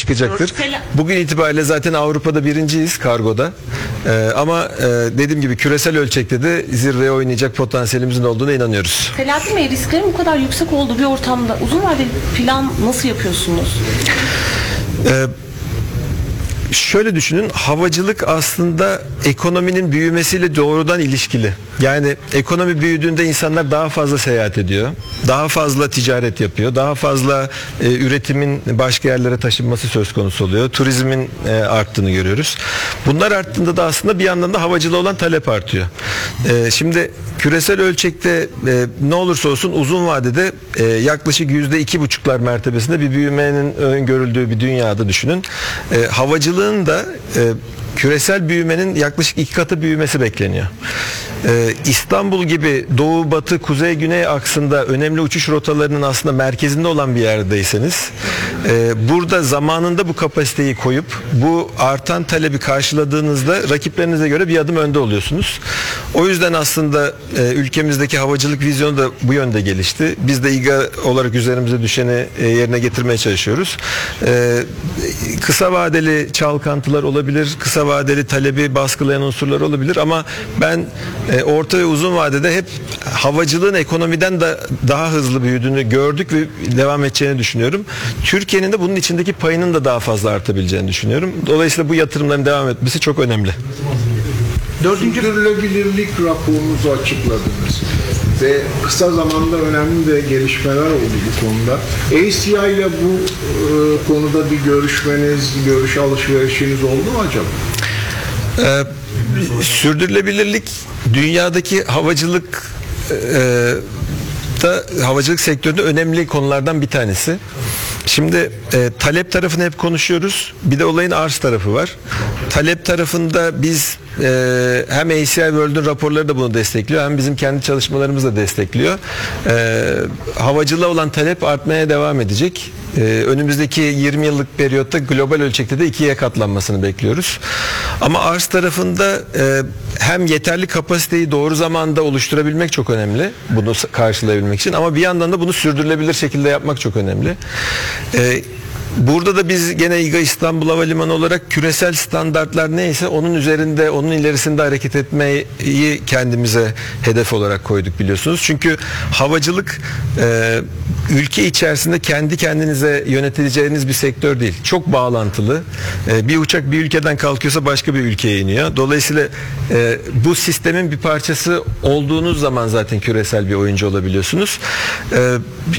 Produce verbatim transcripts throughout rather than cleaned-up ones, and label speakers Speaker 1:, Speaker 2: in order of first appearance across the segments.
Speaker 1: çıkacaktır. Bugün itibariyle zaten Avrupa'da birinciyiz kargoda. Ee, ama e, dediğim gibi küresel ölçekte de zirveye oynayacak potansiyelimizin olduğuna inanıyoruz.
Speaker 2: Selahattin Bey, risklerin bu kadar yüksek olduğu bir ortamda uzun vadeli plan nasıl yapıyorsunuz?
Speaker 1: Ee, Şöyle düşünün, havacılık aslında ekonominin büyümesiyle doğrudan ilişkili. Yani ekonomi büyüdüğünde insanlar daha fazla seyahat ediyor, daha fazla ticaret yapıyor, daha fazla e, üretimin başka yerlere taşınması söz konusu oluyor. Turizmin e, arttığını görüyoruz. Bunlar arttığında da aslında bir yandan da havacılığa olan talep artıyor. E, şimdi küresel ölçekte e, ne olursa olsun uzun vadede e, yaklaşık yüzde iki buçuklar mertebesinde bir büyümenin öngörüldüğü bir dünyada düşünün. E, havacılığın da e, küresel büyümenin yaklaşık iki katı büyümesi bekleniyor. Ee, İstanbul gibi doğu, batı, kuzey, güney aksında önemli uçuş rotalarının aslında merkezinde olan bir yerdeyseniz, e, burada zamanında bu kapasiteyi koyup bu artan talebi karşıladığınızda rakiplerinize göre bir adım önde oluyorsunuz. O yüzden aslında e, ülkemizdeki havacılık vizyonu da bu yönde gelişti. Biz de İGA olarak üzerimize düşeni e, yerine getirmeye çalışıyoruz. E, kısa vadeli çalkantılar olabilir, kısa vadeli talebi baskılayan unsurlar olabilir ama ben e, orta ve uzun vadede hep havacılığın ekonomiden de daha hızlı büyüdüğünü gördük ve devam edeceğini düşünüyorum. Türkiye'nin de bunun içindeki payının da daha fazla artabileceğini düşünüyorum. Dolayısıyla bu yatırımların devam etmesi çok önemli.
Speaker 3: Dördüncü sürdürülebilirlik raporunuzu açıkladınız ve kısa zamanda önemli de gelişmeler oldu bu konuda. A C I ile bu e, konuda bir görüşmeniz, görüş alışverişiniz oldu mu acaba?
Speaker 1: Ee, sürdürülebilirlik dünyadaki havacılık e, da havacılık sektöründe önemli konulardan bir tanesi. Şimdi e, talep tarafını hep konuşuyoruz. Bir de olayın arz tarafı var. Talep tarafında biz e, hem A C I World'un raporları da bunu destekliyor, hem bizim kendi çalışmalarımız da destekliyor. E, havacılığa olan talep artmaya devam edecek. E, önümüzdeki yirmi yıllık periyotta global ölçekte de ikiye katlanmasını bekliyoruz. Ama arz tarafında e, hem yeterli kapasiteyi doğru zamanda oluşturabilmek çok önemli, bunu karşılayabilmek için, ama bir yandan da bunu sürdürülebilir şekilde yapmak çok önemli. E, Burada da biz gene İGA İstanbul Havalimanı olarak küresel standartlar neyse onun üzerinde, onun ilerisinde hareket etmeyi kendimize hedef olarak koyduk, biliyorsunuz. Çünkü havacılık e, ülke içerisinde kendi kendinize yöneteceğiniz bir sektör değil. Çok bağlantılı. E, bir uçak bir ülkeden kalkıyorsa başka bir ülkeye iniyor. Dolayısıyla e, bu sistemin bir parçası olduğunuz zaman zaten küresel bir oyuncu olabiliyorsunuz. E,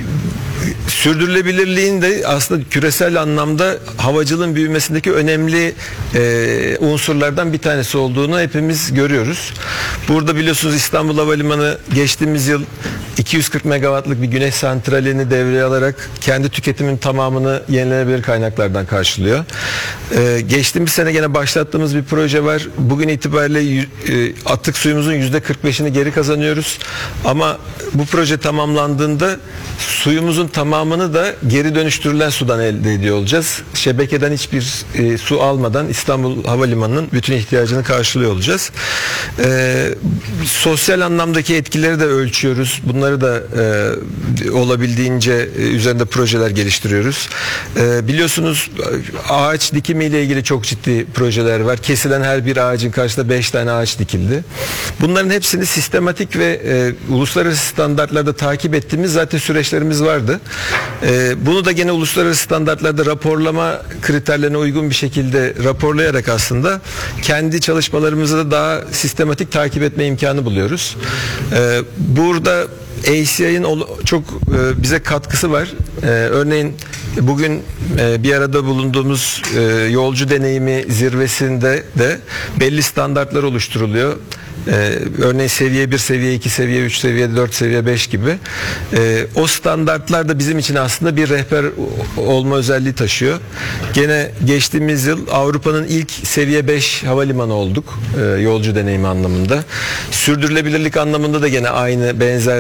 Speaker 1: Sürdürülebilirliğin de aslında küresel anlamda havacılığın büyümesindeki önemli e, unsurlardan bir tanesi olduğunu hepimiz görüyoruz. Burada biliyorsunuz İstanbul Havalimanı geçtiğimiz yıl iki yüz kırk megawattlık bir güneş santralini devreye alarak kendi tüketimin tamamını yenilenebilir kaynaklardan karşılıyor. Ee, geçtiğimiz sene gene başlattığımız bir proje var. Bugün itibariyle e, atık suyumuzun yüzde kırk beşini geri kazanıyoruz. Ama bu proje tamamlandığında suyumuzun tamamını da geri dönüştürülen sudan elde ediyor olacağız. Şebekeden hiçbir e, su almadan İstanbul Havalimanı'nın bütün ihtiyacını karşılıyor olacağız. Ee, sosyal anlamdaki etkileri de ölçüyoruz. Bunları da e, olabildiğince e, üzerinde projeler geliştiriyoruz. E, biliyorsunuz ağaç dikimiyle ilgili çok ciddi projeler var. Kesilen her bir ağacın karşısında beş tane ağaç dikildi. Bunların hepsini sistematik ve e, uluslararası standartlarda takip ettiğimiz zaten süreçlerimiz vardı. E, bunu da gene uluslararası standartlarda raporlama kriterlerine uygun bir şekilde raporlayarak aslında kendi çalışmalarımızı da daha sistematik takip etme imkanı buluyoruz. E, burada A C I'nin çok e, bize katkısı var. E, örneğin bugün e, bir arada bulunduğumuz e, yolcu deneyimi zirvesinde de belli standartlar oluşturuluyor. Ee, örneğin seviye bir, seviye iki, seviye üç, seviye dört, seviye beş gibi. Ee, o standartlar da bizim için aslında bir rehber olma özelliği taşıyor. Gene geçtiğimiz yıl Avrupa'nın ilk seviye beş havalimanı olduk. E, yolcu deneyimi anlamında. Sürdürülebilirlik anlamında da gene aynı benzer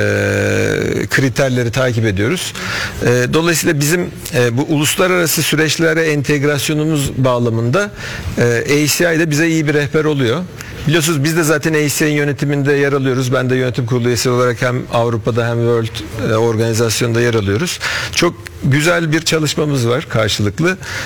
Speaker 1: e, kriterleri takip ediyoruz. E, dolayısıyla bizim e, bu uluslararası süreçlere entegrasyonumuz bağlamında e, A C I de bize iyi bir rehber oluyor. Biliyorsunuz biz de zaten A C I'nin yönetiminde yer alıyoruz. Ben de yönetim kurulu üyesi olarak hem Avrupa'da hem World e, organizasyonda yer alıyoruz. Çok güzel bir çalışmamız var karşılıklı.